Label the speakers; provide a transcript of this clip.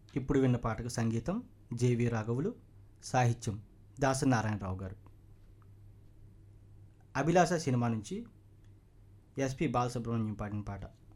Speaker 1: ఇప్పుడు విన్న పాటకు సంగీతం జేవి రాఘవులు, సాహిత్యం దాసరి నారాయణరావు గారు. అభిలాష సినిమా నుంచి ఎస్పి బాలసుబ్రహ్మణ్యం పాడిన పాట.